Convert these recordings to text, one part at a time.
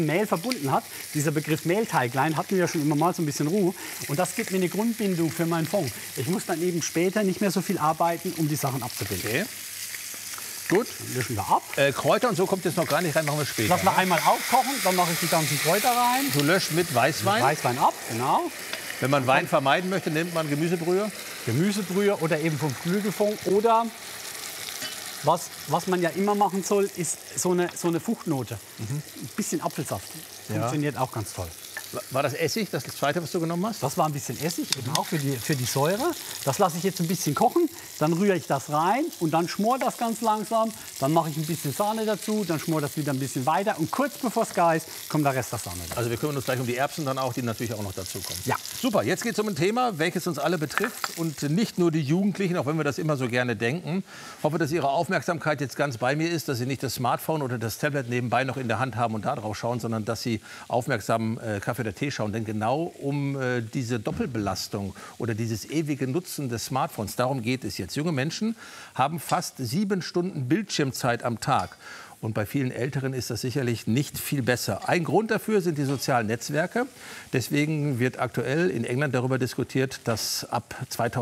Mehl verbunden hat. Dieser Begriff Mehlteiglein hatten wir ja schon immer mal so ein bisschen Ruhe. Und das gibt mir eine Grundbindung für meinen Fond. Ich muss dann eben später nicht mehr so viel arbeiten, um die Sachen abzubilden. Okay. Gut. Dann löschen wir ab. Kräuter und so kommt jetzt noch gar nicht rein, machen wir später. Lassen wir einmal aufkochen, dann mache ich die ganzen Kräuter rein. Du löscht mit Weißwein. Weißwein ab, genau. Wenn man Wein vermeiden möchte, nimmt man Gemüsebrühe. Gemüsebrühe oder eben vom Flügelfond. Oder was man ja immer machen soll, ist so eine Fruchtnote. Ein bisschen Apfelsaft. Funktioniert auch ganz toll. War das Essig, das zweite, was du genommen hast? Das war ein bisschen Essig, eben auch für die Säure. Das lasse ich jetzt ein bisschen kochen, dann rühre ich das rein und dann schmort das ganz langsam. Dann mache ich ein bisschen Sahne dazu, dann schmort das wieder ein bisschen weiter und kurz bevor es gar ist, kommt der Rest der Sahne dazu. Also wir kümmern uns gleich um die Erbsen dann auch, die natürlich auch noch dazu kommen. Ja. Super, jetzt geht es um ein Thema, welches uns alle betrifft und nicht nur die Jugendlichen, auch wenn wir das immer so gerne denken. Ich hoffe, dass Ihre Aufmerksamkeit jetzt ganz bei mir ist, dass Sie nicht das Smartphone oder das Tablet nebenbei noch in der Hand haben und da drauf schauen, sondern dass Sie aufmerksam Kaffee oder Tee schauen. Denn genau um diese Doppelbelastung oder dieses ewige Nutzen des Smartphones, darum geht es jetzt. Junge Menschen haben fast 7 Stunden Bildschirmzeit am Tag. Und bei vielen Älteren ist das sicherlich nicht viel besser. Ein Grund dafür sind die sozialen Netzwerke. Deswegen wird aktuell in England darüber diskutiert, dass ab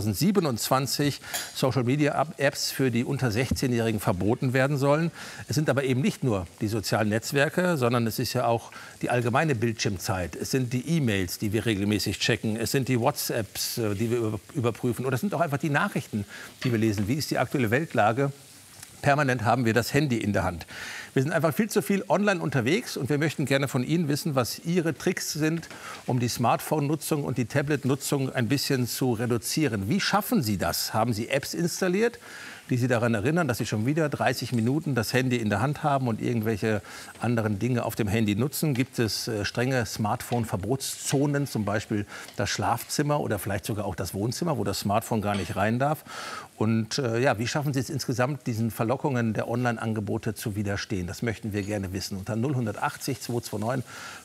2027 Social-Media-Apps für die unter 16-Jährigen verboten werden sollen. Es sind aber eben nicht nur die sozialen Netzwerke, sondern es ist ja auch die allgemeine Bildschirmzeit. Es sind die E-Mails, die wir regelmäßig checken. Es sind die WhatsApps, die wir überprüfen. Oder es sind auch einfach die Nachrichten, die wir lesen. Wie ist die aktuelle Weltlage? Permanent haben wir das Handy in der Hand. Wir sind einfach viel zu viel online unterwegs und wir möchten gerne von Ihnen wissen, was Ihre Tricks sind, um die Smartphone-Nutzung und die Tablet-Nutzung ein bisschen zu reduzieren. Wie schaffen Sie das? Haben Sie Apps installiert, die Sie daran erinnern, dass Sie schon wieder 30 Minuten das Handy in der Hand haben und irgendwelche anderen Dinge auf dem Handy nutzen? Gibt es strenge Smartphone-Verbotszonen, zum Beispiel das Schlafzimmer oder vielleicht sogar auch das Wohnzimmer, wo das Smartphone gar nicht rein darf? Und ja, wie schaffen Sie es insgesamt, diesen Verlockungen der Online-Angebote zu widerstehen? Das möchten wir gerne wissen. Unter 0180 229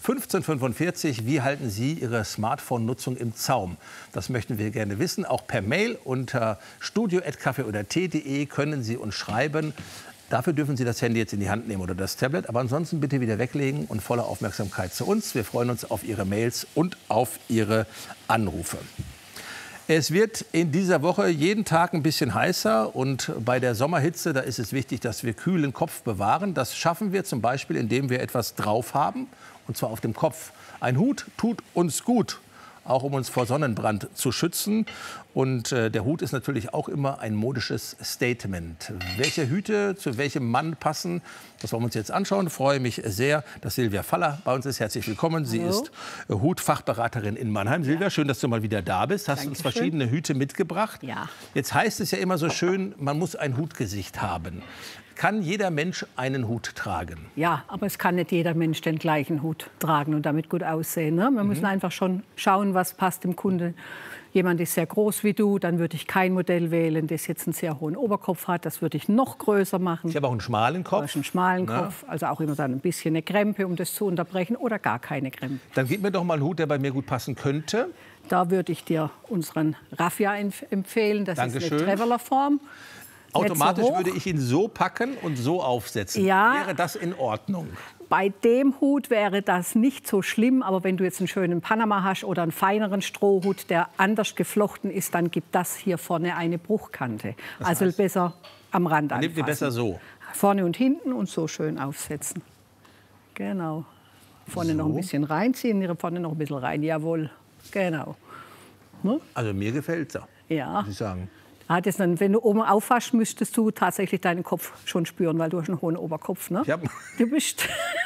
1545. Wie halten Sie Ihre Smartphone-Nutzung im Zaum? Das möchten wir gerne wissen. Auch per Mail unter studio@kaffee-oder-tee.de können Sie uns schreiben. Dafür dürfen Sie das Handy jetzt in die Hand nehmen oder das Tablet. Aber ansonsten bitte wieder weglegen und volle Aufmerksamkeit zu uns. Wir freuen uns auf Ihre Mails und auf Ihre Anrufe. Es wird in dieser Woche jeden Tag ein bisschen heißer und bei der Sommerhitze, da ist es wichtig, dass wir kühlen Kopf bewahren. Das schaffen wir zum Beispiel, indem wir etwas drauf haben, und zwar auf dem Kopf. Ein Hut tut uns gut, auch um uns vor Sonnenbrand zu schützen. Und der Hut ist natürlich auch immer ein modisches Statement. Welche Hüte zu welchem Mann passen, das wollen wir uns jetzt anschauen. Ich freue mich sehr, dass Silvia Faller bei uns ist. Herzlich willkommen. Sie ist Hutfachberaterin in Mannheim. Silvia, schön, dass du mal wieder da bist. Hast uns verschiedene Hüte mitgebracht. Ja. Jetzt heißt es ja immer so schön, man muss ein Hutgesicht haben. Kann jeder Mensch einen Hut tragen? Ja, aber es kann nicht jeder Mensch den gleichen Hut tragen und damit gut aussehen. Ne? Wir müssen einfach schon schauen, was passt dem Kunden. Jemand ist sehr groß wie du, dann würde ich kein Modell wählen, das jetzt einen sehr hohen Oberkopf hat. Das würde ich noch größer machen. Ich habe auch einen schmalen Kopf. Einen schmalen Kopf, also auch immer dann ein bisschen eine Krempe, um das zu unterbrechen, oder gar keine Krempe. Dann gib mir doch mal einen Hut, der bei mir gut passen könnte. Da würde ich dir unseren Raffia empfehlen. Das Dankeschön. ist eine Traveler-Form. Automatisch so würde ich ihn so packen und so aufsetzen. Ja. Wäre das in Ordnung? Bei dem Hut wäre das nicht so schlimm, aber wenn du jetzt einen schönen Panama hast oder einen feineren Strohhut, der anders geflochten ist, dann gibt das hier vorne eine Bruchkante. Also besser am Rand anfassen. Nehmt ihr besser so? Vorne und hinten und so schön aufsetzen. Genau. Vorne noch ein bisschen reinziehen, vorne noch ein bisschen rein. Jawohl, genau. Ne? Also mir gefällt es, ja. muss ich sagen. Wenn du oben aufwachst, müsstest du tatsächlich deinen Kopf schon spüren, weil du hast einen hohen Oberkopf. Ne? Du bist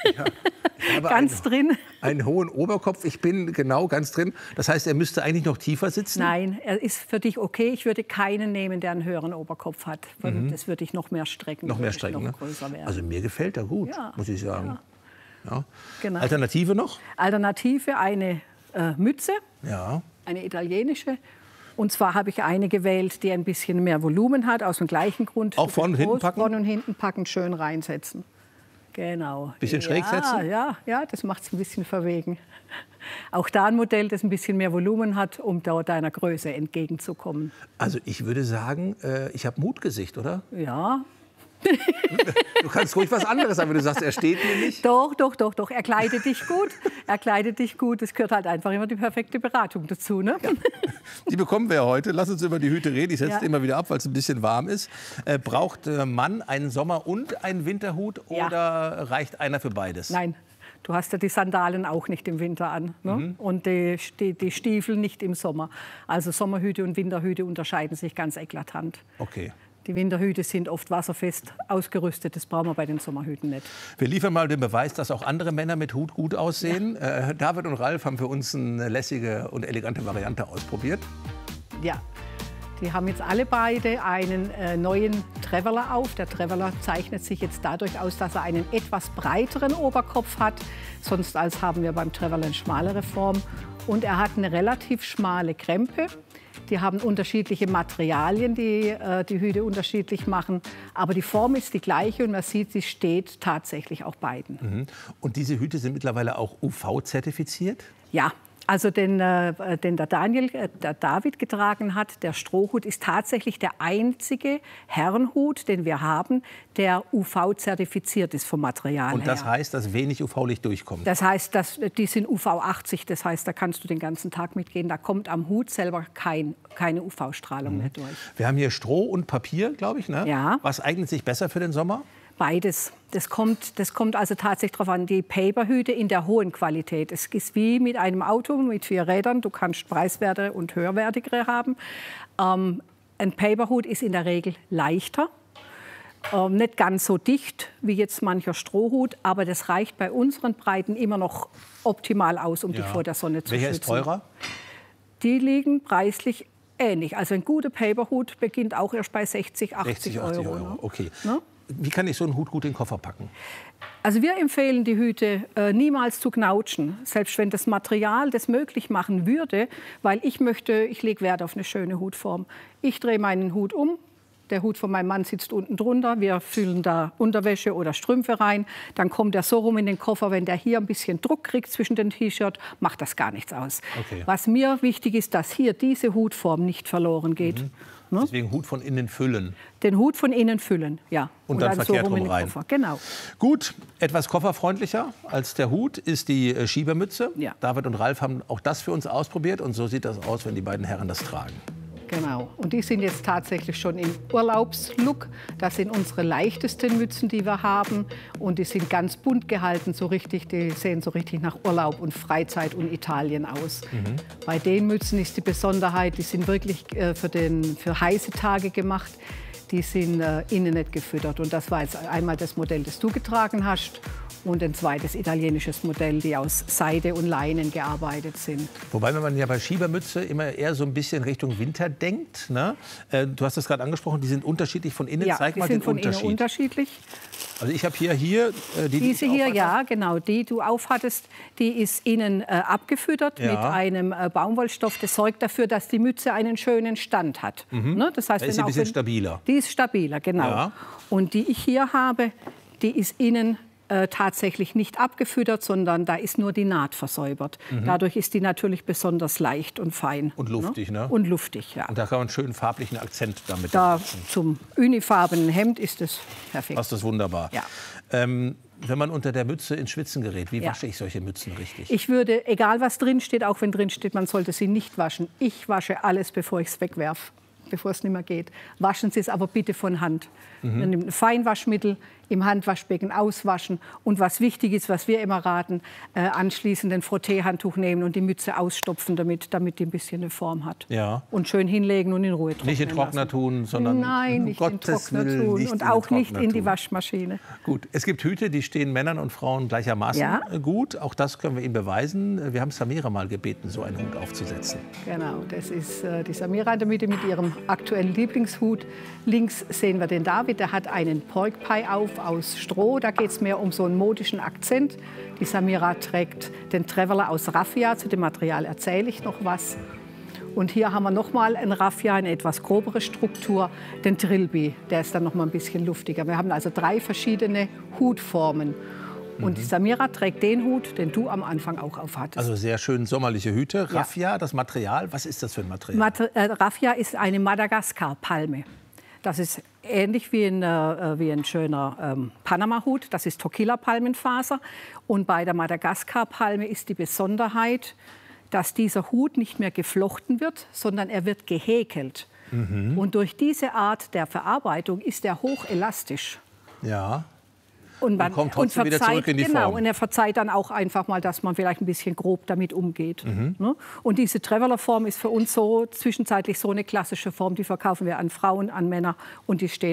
ganz drin. Einen hohen Oberkopf, ich bin genau ganz drin. Das heißt, er müsste eigentlich noch tiefer sitzen? Nein, er ist für dich okay. Ich würde keinen nehmen, der einen höheren Oberkopf hat. Das würde ich noch mehr strecken. Noch mehr strecken, noch ne? größer werden. Also mir gefällt er gut, muss ich sagen. Ja. Ja. Genau. Alternative noch? Alternative, eine Mütze, eine italienische. Und zwar habe ich eine gewählt, die ein bisschen mehr Volumen hat, aus dem gleichen Grund. Auch vorne und hinten packen? Vorne und hinten packen, schön reinsetzen. Genau. Bisschen schräg setzen? Ja, das macht es ein bisschen verwegen. Auch da ein Modell, das ein bisschen mehr Volumen hat, um deiner Größe entgegenzukommen. Also ich würde sagen, ich habe Mutgesicht, oder? Ja. Du kannst ruhig was anderes sagen, wenn du sagst, er steht mir nicht. Doch. Er kleidet dich gut. Er kleidet dich gut. Es gehört halt einfach immer die perfekte Beratung dazu. Ne? Ja. Die bekommen wir ja heute. Lass uns über die Hüte reden. Ich setze immer wieder ab, weil es ein bisschen warm ist. Braucht Mann einen Sommer- und einen Winterhut oder reicht einer für beides? Nein. Du hast ja die Sandalen auch nicht im Winter an, ne? Und die Stiefel nicht im Sommer. Also Sommerhüte und Winterhüte unterscheiden sich ganz eklatant. Okay. Die Winterhüte sind oft wasserfest ausgerüstet. Das brauchen wir bei den Sommerhüten nicht. Wir liefern mal den Beweis, dass auch andere Männer mit Hut gut aussehen. Ja. David und Ralf haben für uns eine lässige und elegante Variante ausprobiert. Ja. Die haben jetzt alle beide einen neuen Traveler auf. Der Traveler zeichnet sich jetzt dadurch aus, dass er einen etwas breiteren Oberkopf hat. Sonst als haben wir beim Traveler eine schmalere Form. Und er hat eine relativ schmale Krempe. Die haben unterschiedliche Materialien, die die Hüte unterschiedlich machen. Aber die Form ist die gleiche und man sieht, sie steht tatsächlich auch beiden. Mhm. Und diese Hüte sind mittlerweile auch UV-zertifiziert? Ja. Also den der David getragen hat, der Strohhut, ist tatsächlich der einzige Herrenhut, den wir haben, der UV-zertifiziert ist vom Material her. Und das heißt, dass wenig UV-Licht durchkommt? Das heißt, die sind UV 80, das heißt, da kannst du den ganzen Tag mitgehen. Da kommt am Hut selber keine UV-Strahlung mehr durch. Wir haben hier Stroh und Papier, glaube ich, ne? Ja. Was eignet sich besser für den Sommer? Beides. Das kommt also tatsächlich darauf an. Die Paperhüte in der hohen Qualität. Es ist wie mit einem Auto mit 4 Rädern. Du kannst preiswerte und höherwertigere haben. Ein Paperhut ist in der Regel leichter. Nicht ganz so dicht wie jetzt mancher Strohhut, aber das reicht bei unseren Breiten immer noch optimal aus, um dich vor der Sonne zu schützen. Welcher ist teurer? Die liegen preislich ähnlich. Also ein guter Paperhut beginnt auch erst bei 60, 80 Euro. Ne? Okay. Ne? Wie kann ich so einen Hut gut in den Koffer packen? Also wir empfehlen die Hüte niemals zu knautschen, selbst wenn das Material das möglich machen würde, weil ich lege Wert auf eine schöne Hutform. Ich drehe meinen Hut um. Der Hut von meinem Mann sitzt unten drunter. Wir füllen da Unterwäsche oder Strümpfe rein. Dann kommt der so rum in den Koffer. Wenn der hier ein bisschen Druck kriegt zwischen den T-Shirt, macht das gar nichts aus. Okay. Was mir wichtig ist, dass hier diese Hutform nicht verloren geht. Ne? Deswegen Hut von innen füllen. Den Hut von innen füllen, ja. Und dann verkehrt so rum rein. Koffer. Genau. Gut, etwas kofferfreundlicher als der Hut ist die Schiebermütze. Ja. David und Ralf haben auch das für uns ausprobiert. Und so sieht das aus, wenn die beiden Herren das tragen. Genau. Und die sind jetzt tatsächlich schon im Urlaubslook. Das sind unsere leichtesten Mützen, die wir haben. Und die sind ganz bunt gehalten, die sehen so richtig nach Urlaub und Freizeit und Italien aus. Bei den Mützen ist die Besonderheit, die sind wirklich für heiße Tage gemacht. Die sind innen nicht gefüttert. Und das war jetzt einmal das Modell, das du getragen hast. Und ein zweites italienisches Modell, die aus Seide und Leinen gearbeitet sind. Wobei, wenn man ja bei Schiebermütze immer eher so ein bisschen Richtung Winter denkt, ne? Du hast das gerade angesprochen, die sind unterschiedlich von innen. Ja, Zeig mal den von Unterschied. Innen unterschiedlich. Also ich habe hier diese hier, ja, genau, die du aufhattest, die ist innen abgefüttert mit einem Baumwollstoff. Das sorgt dafür, dass die Mütze einen schönen Stand hat. Ne? Das heißt, ist sie ein bisschen stabiler. Die ist stabiler, genau. Ja. Und die ich hier habe, die ist innen tatsächlich nicht abgefüttert, sondern da ist nur die Naht versäubert. Dadurch ist die natürlich besonders leicht und fein. Und luftig, ne? Und luftig, ja. Und da kann man einen schönen farblichen Akzent damit setzen. Zum unifarbenen Hemd ist es perfekt. Das ist wunderbar. Ja. Wenn man unter der Mütze ins Schwitzen gerät, wie wasche ich solche Mützen richtig? Ich würde, egal was drin steht, auch wenn drin steht, man sollte sie nicht waschen. Ich wasche alles, bevor ich es wegwerfe, bevor es nicht mehr geht. Waschen Sie es aber bitte von Hand. Man nimmt ein Feinwaschmittel, im Handwaschbecken auswaschen. Und was wichtig ist, was wir immer raten, anschließend ein Frotteehandtuch nehmen und die Mütze ausstopfen, damit die ein bisschen eine Form hat. Ja. Und schön hinlegen und in Ruhe trocknen Nicht in Trockner lassen. Tun, sondern Nein, nicht in Trockner tun und auch nicht in die Waschmaschine. Gut, es gibt Hüte, die stehen Männern und Frauen gleichermaßen gut. Auch das können wir Ihnen beweisen. Wir haben Samira mal gebeten, so einen Hut aufzusetzen. Genau, das ist die Samira in der Mitte mit ihrem aktuellen Lieblingshut. Links sehen wir den David, der hat einen Pork Pie auf aus Stroh. Da geht es mehr um so einen modischen Akzent. Die Samira trägt den Traveler aus Raffia. Zu dem Material erzähle ich noch was. Und hier haben wir noch mal ein Raffia, eine etwas grobere Struktur, den Trilby. Der ist dann noch mal ein bisschen luftiger. Wir haben also 3 verschiedene Hutformen. Und die Samira trägt den Hut, den du am Anfang auch aufhattest. Also sehr schön sommerliche Hüte. Raffia, das Material, was ist das für ein Material? Raffia ist eine Madagaskar-Palme. Das ist ähnlich wie ein schöner Panama-Hut. Das ist Toquilla-Palmenfaser. Und bei der Madagaskar-Palme ist die Besonderheit, dass dieser Hut nicht mehr geflochten wird, sondern er wird gehäkelt. Und durch diese Art der Verarbeitung ist er hochelastisch. Ja. Und kommt trotzdem wieder zurück in die Form. Und er verzeiht dann auch einfach mal, dass man vielleicht ein bisschen grob damit umgeht. Ne? Und diese Traveler-Form ist für uns so zwischenzeitlich so eine klassische Form, die verkaufen wir an Frauen, an Männer und die steht